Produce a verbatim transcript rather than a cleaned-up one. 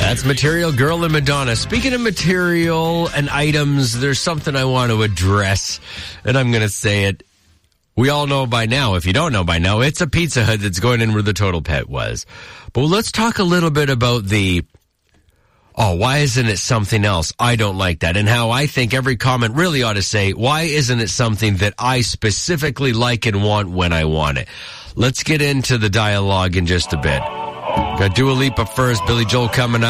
That's Material Girl and Madonna. Speaking of material and items, there's something I want to address, and I'm going to say it. We all know by now. If you don't know by now, it's a Pizza Hut that's going in where the Total Pet was. But let's talk a little bit about the, oh, why isn't it something else? I don't like that. And how I think every comment really ought to say, why isn't it something that I specifically like and want when I want it? Let's get into the dialogue in just a bit. Got Dua Lipa first, Billy Joel coming up.